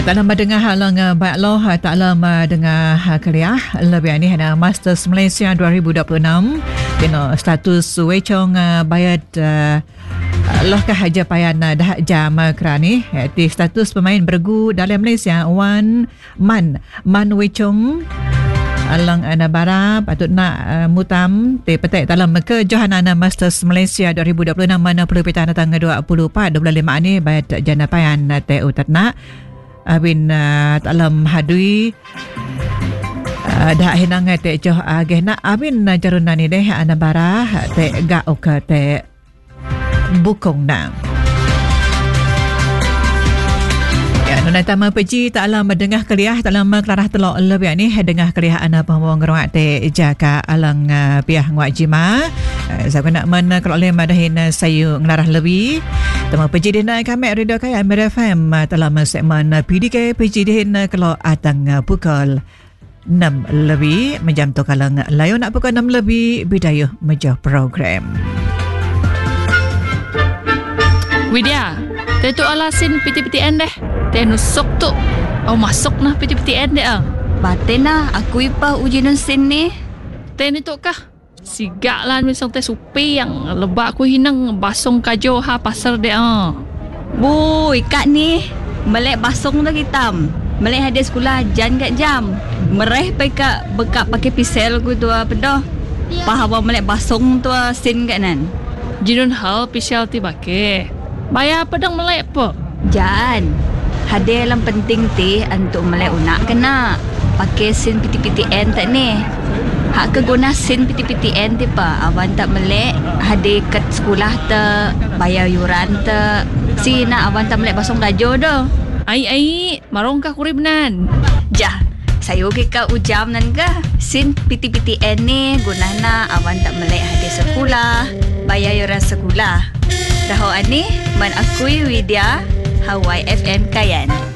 Tak lama dengar halang baik loh, tak lama dengar kuliah lebih ni ada Masters Malaysia 2026 kena status wecong bayar loh kah haja payan dah jam kerani di status pemain bergu dalam Malaysia wan man wecong alang ana bara patut nak mutam te petek dalam kejohanan Masters Malaysia 2026 mana perlu pita tanggal 24 25 ni bayat jana payan te utatna abin dalam hadui dah hinang te joh agehna abin jaruna ni deh ana bara te ga oka te bukong na Nona tama peji tak alam dengah kuliah tak lama kelarah telok lebih ni dengah kuliah ana pemawang gerak te jaka alang piah ngwak jima saya nak mana kalau le madahin sayu ngelarah lebih tama peji dina kami radio kaya Amir FM telah segmen PDK peji din kalau atang pukul 6 lebih menjam tu kalang layu nak pukul 6 lebih bidayuh mejah program Widya Tetu alasin piti-pitiin deh. Teh nusok tu. Oh masuk nah piti-pitiin deh. Batin nah aku ipa ujian sin ni. Teh ni tu kah? Sigak lah misal teh supi yang lebak aku hinang basong kajo ha pasar deh. Bu ikat ni. Melek basong dah kitam. Melek hadir sekolah jan kat jam. Mereh peka bekak pakai pisel ku tu apa dah. Paham melek basong tu sin kat nan. Jinun hal pisel ti pakai. Bayar pedang melek apa? Jan, hadir yang penting ti untuk melek unak kena. Pakai sin piti-PTN tak ni. Hak ke guna sin piti-PTN ti pa. Awan tak melek hadir kat sekolah te, bayar yuran te. Si nak awan tak melek basong gajo dah. Ai, marong ka kurib nan. Jah, saya ke ka ujam nan ka. Sin piti-PTN ni guna na awan tak melek hadir sekolah, bayar yuran sekolah. Daho ani man akui Widya Hawaii FM Kayan.